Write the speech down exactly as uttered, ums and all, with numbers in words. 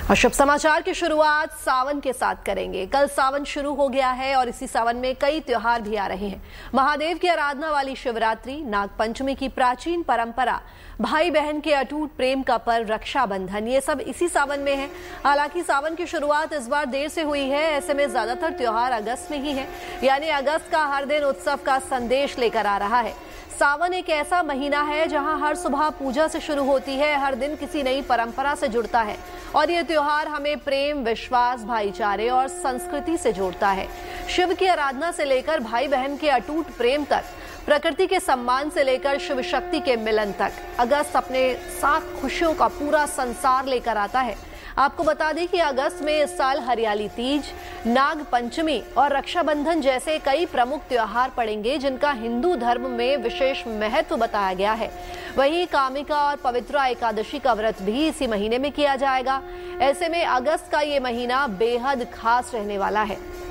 और शुभ समाचार की शुरुआत सावन के साथ करेंगे। कल सावन शुरू हो गया है और इसी सावन में कई त्योहार भी आ रहे हैं। महादेव की आराधना वाली शिवरात्रि, नागपंचमी की प्राचीन परंपरा, भाई बहन के अटूट प्रेम का पर्व रक्षाबंधन, ये सब इसी सावन में है। हालांकि सावन की शुरुआत इस बार देर से हुई है, ऐसे में ज्यादातर त्योहार अगस्त में ही है, यानी अगस्त का हर दिन उत्सव का संदेश लेकर आ रहा है। सावन एक ऐसा महीना है जहां हर सुबह पूजा से शुरू होती है, हर दिन किसी नई परंपरा से जुड़ता है और ये त्योहार हमें प्रेम, विश्वास, भाईचारे और संस्कृति से जोड़ता है। शिव की आराधना से लेकर भाई बहन के अटूट प्रेम तक, प्रकृति के सम्मान से लेकर शिव शक्ति के मिलन तक, अगस्त अपने साथ खुशियों का पूरा संसार लेकर आता है। आपको बता दें कि अगस्त में इस साल हरियाली तीज, नाग पंचमी और रक्षाबंधन जैसे कई प्रमुख त्योहार पड़ेंगे, जिनका हिंदू धर्म में विशेष महत्व बताया गया है। वहीं कामिका और पवित्रा एकादशी का व्रत भी इसी महीने में किया जाएगा। ऐसे में अगस्त का ये महीना बेहद खास रहने वाला है।